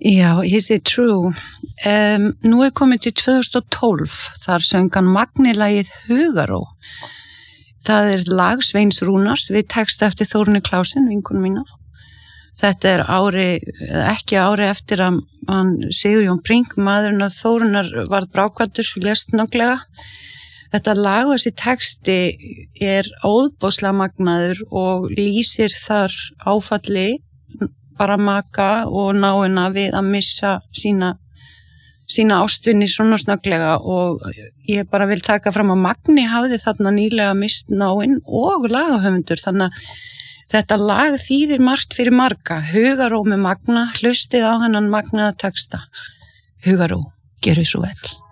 Já, Is It True? Nú komið til 2012, þar söng hann Magni-lagið Hugaró. Það lag Sveins Rúnars við texta eftir Þórunni Klausen, vinkonu mína. Þetta ekki ári eftir að hann Sigurjón Brink, maðurinn að Þórunnar varð brákvæddur, lést náttúrulega. Þetta lag og þessi texti óðbóðslega magnaður og lýsir þar áfalli bara maka og náina við að missa sína ástvini svona snögglega, og ég bara vil taka fram að Magni hafði þarna nýlega mist náin og lagahöfundur, þannig að þetta lag þýðir margt fyrir marga. Hugaró með Magna, hlustið á þennan magnaða texta. Hugaró, gerðu svo vel.